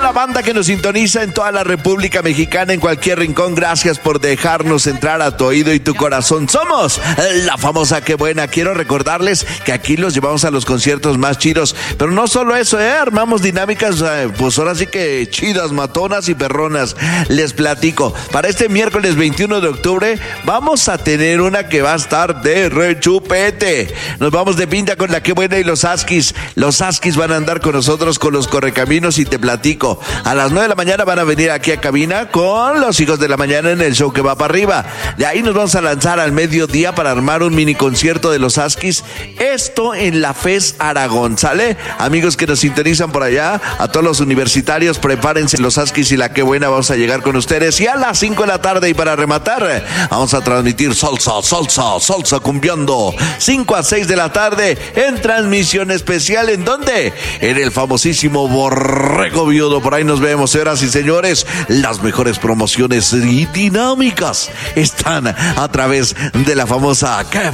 la banda que nos sintoniza en toda la República Mexicana, en cualquier rincón, gracias por dejarnos entrar a tu oído y tu corazón. Somos la famosa Qué Buena. Quiero recordarles que aquí los llevamos a los conciertos más chidos, pero no solo eso, armamos dinámicas, pues ahora sí que chidas, matonas y perronas. Les platico, para este miércoles 21 de octubre vamos a tener una que va a estar de rechupete. Nos vamos de pinta con la Qué Buena y los Askis. Los Askis van a andar con nosotros con los Correcaminos y te platico. A las 9 de la mañana van a venir aquí a cabina con los Hijos de la Mañana en el show que va para arriba. De ahí nos vamos a lanzar al mediodía para armar un mini concierto de los Askis. Esto en la FES Aragón, ¿sale? Amigos que nos sintonizan por allá, a todos los universitarios, prepárense, los Askis y la Qué Buena, vamos a llegar con ustedes. Y a las 5 de la tarde, y para rematar, vamos a transmitir salsa cumbiando. 5 a 6 de la tarde en transmisión especial. ¿En dónde? En el famosísimo Borrego Viudo. Por ahí nos vemos, señoras y señores. Las mejores promociones y dinámicas están a través de la famosa Qué